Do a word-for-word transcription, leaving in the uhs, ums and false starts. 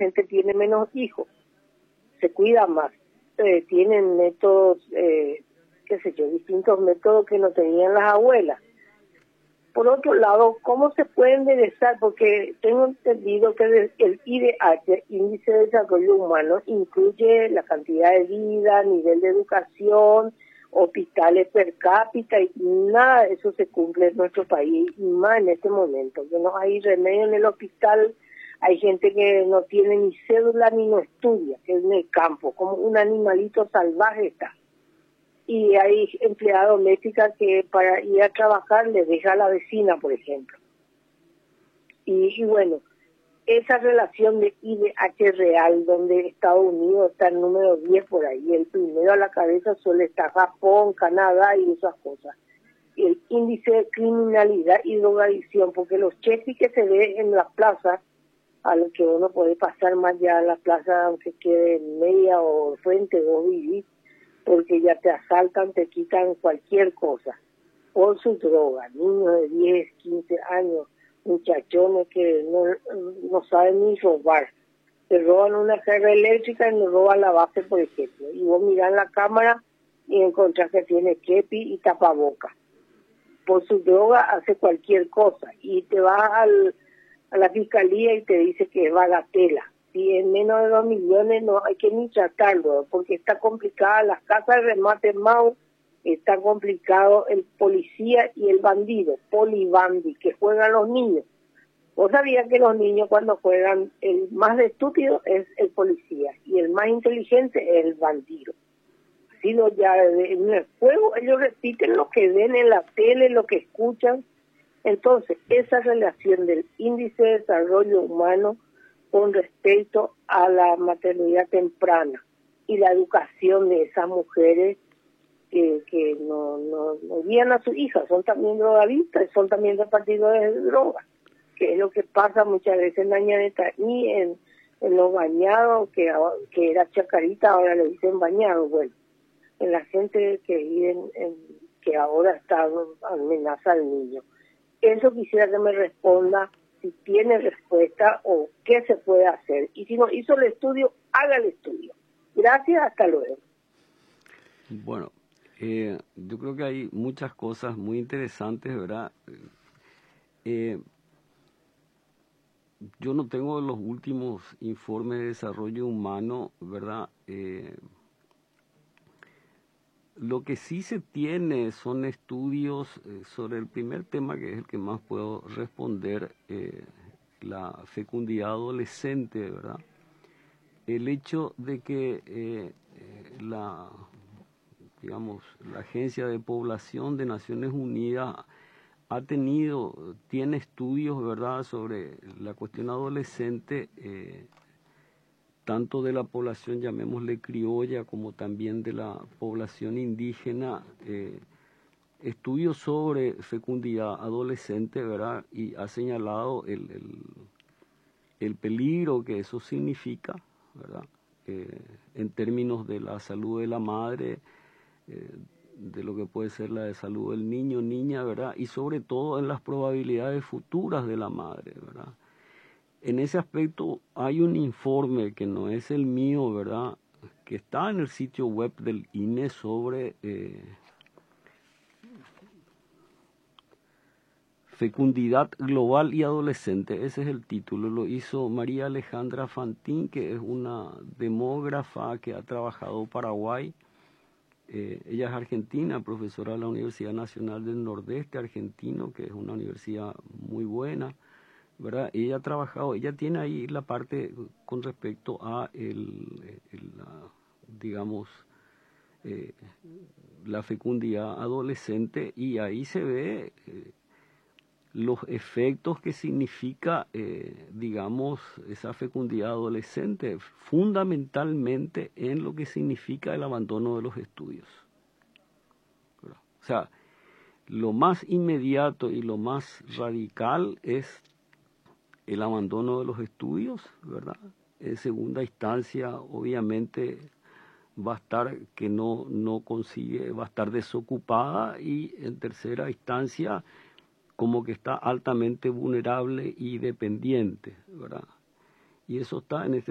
gente tiene menos hijos, se cuida más, eh, tienen métodos, eh, qué sé yo, distintos métodos que no tenían las abuelas. Por otro lado, ¿cómo se puede enderezar? Porque tengo entendido que el I D H, Índice de Desarrollo Humano, incluye la cantidad de vida, nivel de educación, hospitales per cápita, y nada de eso se cumple en nuestro país, y más en este momento, que no hay remedio en el hospital, hay gente que no tiene ni cédula ni no estudia, que es en el campo, como un animalito salvaje está. Y hay empleada doméstica que para ir a trabajar le deja a la vecina, por ejemplo. Y, y bueno, esa relación de I D H real, donde Estados Unidos está el número diez por ahí, el primero a la cabeza suele estar Japón, Canadá y esas cosas. Y el índice de criminalidad y drogadicción, porque los cheques que se ve en las plazas, a los que uno puede pasar más allá a la plaza, aunque quede en media o frente, vos vivís, porque ya te asaltan, te quitan cualquier cosa, por su droga, niños de diez, quince años, muchachones que no, no saben ni robar, te roban una carga eléctrica y nos roban la base, por ejemplo, y vos mirás la cámara y encontrás que tiene kepi y tapaboca. Por su droga hace cualquier cosa, y te vas al, a la fiscalía y te dice que es bagatela. Y en menos de dos millones no hay que ni tratarlo, porque está complicada las casas de remate Mau, está complicado el policía y el bandido, polibandi, que juegan los niños. Vos sabías que los niños cuando juegan, el más estúpido es el policía y el más inteligente es el bandido. Así no, ya en el juego ellos repiten lo que ven en la tele, lo que escuchan. Entonces, esa relación del índice de desarrollo humano con respecto a la maternidad temprana y la educación de esas mujeres que, que no, no, no guían a sus hijas, son también drogadictas, son también repartidores de drogas, que es lo que pasa muchas veces en la ñaneta y en, en los bañados, que, que era chacarita, ahora le dicen bañados, bueno, en la gente que vive en, en, que ahora está amenaza al niño. Eso quisiera que me responda, si tiene respuesta o qué se puede hacer. Y si no hizo el estudio, haga el estudio. Gracias, hasta luego. Bueno, eh, yo creo que hay muchas cosas muy interesantes, ¿verdad? Eh, yo no tengo los últimos informes de desarrollo humano, ¿verdad? Eh, Lo que sí se tiene son estudios eh, sobre el primer tema, que es el que más puedo responder, eh, la fecundidad adolescente, ¿verdad? El hecho de que eh, eh, la, digamos, la Agencia de Población de Naciones Unidas ha tenido, tiene estudios, ¿verdad?, sobre la cuestión adolescente, eh, tanto de la población, llamémosle criolla, como también de la población indígena, eh, estudios sobre fecundidad adolescente, ¿verdad? Y ha señalado el, el, el peligro que eso significa, ¿verdad? Eh, en términos de la salud de la madre, eh, de lo que puede ser la de salud del niño, niña, ¿verdad? Y sobre todo en las probabilidades futuras de la madre, ¿verdad? En ese aspecto hay un informe que no es el mío, ¿verdad?, que está en el sitio web del I N E sobre eh, fecundidad global y adolescente. Ese es el título. Lo hizo María Alejandra Fantín, que es una demógrafa que ha trabajado en Paraguay. Eh, ella es argentina, profesora de la Universidad Nacional del Nordeste argentino, que es una universidad muy buena, ¿verdad? Ella ha trabajado, ella tiene ahí la parte con respecto a el, el la, digamos, eh, la fecundidad adolescente, y ahí se ve eh, los efectos que significa, eh, digamos, esa fecundidad adolescente, fundamentalmente en lo que significa el abandono de los estudios, ¿verdad? O sea, lo más inmediato y lo más radical es el abandono de los estudios, ¿verdad? En segunda instancia, obviamente, va a estar que no, no consigue, va a estar desocupada, y en tercera instancia, como que está altamente vulnerable y dependiente, ¿verdad? Y eso está en este